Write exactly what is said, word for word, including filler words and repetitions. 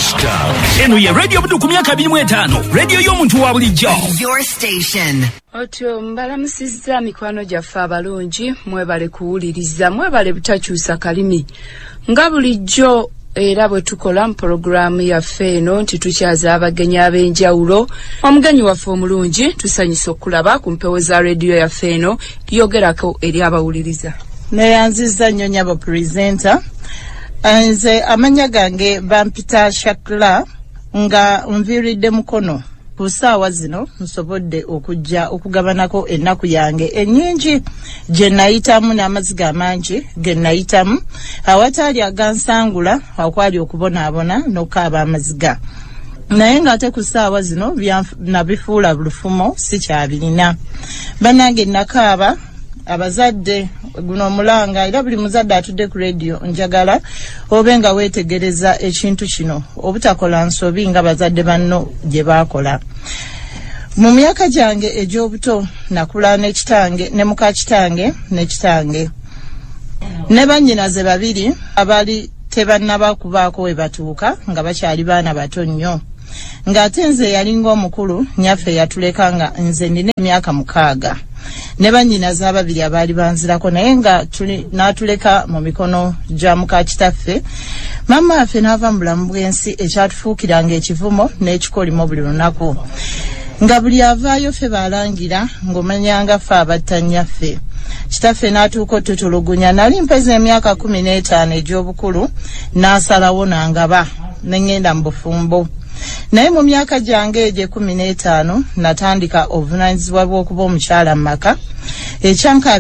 Eno ye radio budu ku myaka abiri mu etaano. Radio y'omuntu wa bulijjo. Your station. Otyo mbalamusizza mikwano gyaffe abalungi, mwebale kuwuliriza, mwebale butakyusa kalimi. Nga bulijjo era bwe tukola mu programu yaffe eno nti tukyaza abagenyi ab'enjawulo. Omugenyi waffe omulungi tusanyisa okulaba ku mpewo za radio yaffe eno yogerako eri abawuliriza. Neyanziza nnyo nyabo presenter. Nze amanya gange bampita Shakla nga nviridde mukono ku ssaawa zino nsobodde okujja okugabanako ennaku yange ennyingi gye nayitamu n'amaziga amangi ge nayitamu awatali agansangula akwali okubonaabona n'okaaba amaziga naye ng'ate ku ssaawa zino nabifuula bulufumo sikyabirina bannange nakaaba abazadde guno mulanga era buli muzadde atudde ku radio njagala obe nga weetegereza ekintu kino obutakola nsobi nga bazadde banno gye baakola. Mu myaka gyange egy'obuto nakula n'ekitange ne muka kitange n'ekitange ne bannyinaze babiri abali tebannaba kubaako we batuuka nga bakyali baana bato nnyo ng'ate nze yalinga omukulu nyaffe yatuleka nga nze nina emyaka mukaaga ne bannyinaze ababiri abaali banzirako naye nga n'atuleka mu mikono gya muka kitaffe mama waffe n'ava mu bulamu bw'ensi ekyatufuukiranga ekivumo n'ekikolimo buli lunaku nga buli avaayo ffe baalangira ng'omanyanga ffe abatta nnyaffe kitaffe n'atuuka otutulugunya nali mpeza emyaka kumi n'etaano egy'obukulu n'asalawo nangaba ne ngenda mu bufumbo naye mu myaka gyange egye kumi n'etaano natandika obuvunaanyizibwa bw'okuba omukyala mu maka ekyanka